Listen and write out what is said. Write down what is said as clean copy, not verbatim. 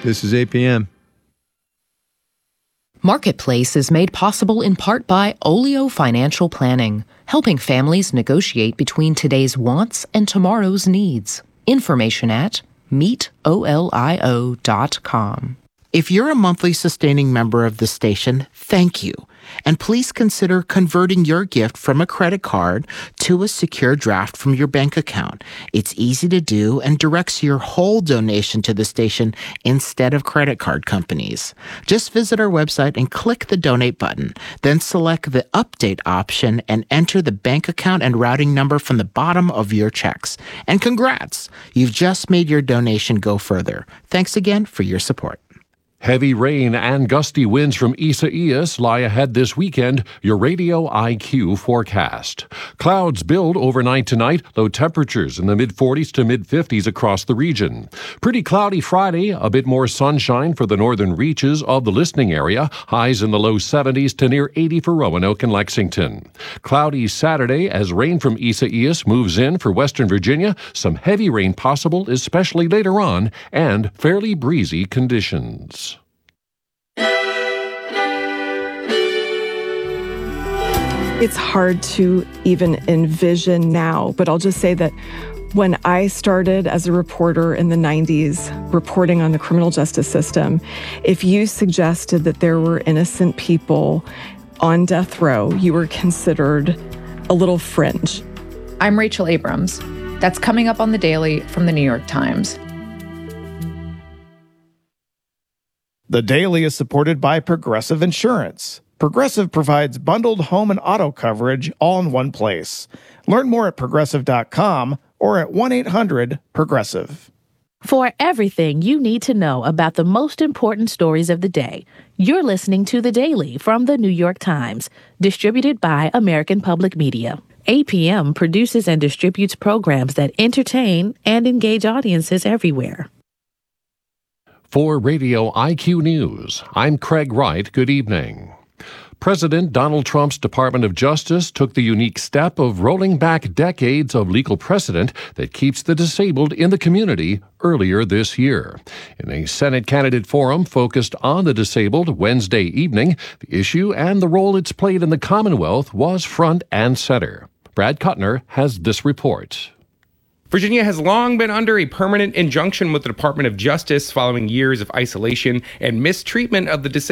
This is APM. Marketplace is made possible in part by Olio Financial Planning, helping families negotiate between today's wants and tomorrow's needs. Information at meetolio.com. If you're a monthly sustaining member of the station, thank you. And please consider converting your gift from a credit card to a secure draft from your bank account. It's easy to do and directs your whole donation to the station instead of credit card companies. Just visit our website and click the donate button. Then select the update option and enter the bank account and routing number from the bottom of your checks. And congrats! You've just made your donation go further. Thanks again for your support. Heavy rain and gusty winds from Isaias lie ahead this weekend. Your Radio IQ forecast. Clouds build overnight tonight, low temperatures in the mid-40s to mid-50s across the region. Pretty cloudy Friday, a bit more sunshine for the northern reaches of the listening area, highs in the low 70s to near 80 for Roanoke and Lexington. Cloudy Saturday as rain from Isaias moves in for western Virginia, some heavy rain possible, especially later on, and fairly breezy conditions. It's hard to even envision now, but I'll just say that when I started as a reporter in the 90s, reporting on the criminal justice system, if you suggested that there were innocent people on death row, you were considered a little fringe. I'm Rachel Abrams. That's coming up on The Daily from The New York Times. The Daily is supported by Progressive Insurance. Progressive provides bundled home and auto coverage all in one place. Learn more at Progressive.com or at 1-800-PROGRESSIVE. For everything you need to know about the most important stories of the day, you're listening to The Daily from The New York Times, distributed by American Public Media. APM produces and distributes programs that entertain and engage audiences everywhere. For Radio IQ News, I'm Craig Wright. Good evening. President Donald Trump's Department of Justice took the unique step of rolling back decades of legal precedent that keeps the disabled in the community earlier this year. In a Senate candidate forum focused on the disabled Wednesday evening, the issue and the role it's played in the Commonwealth was front and center. Brad Kuttner has this report. Virginia has long been under a permanent injunction with the Department of Justice following years of isolation and mistreatment of the disabled.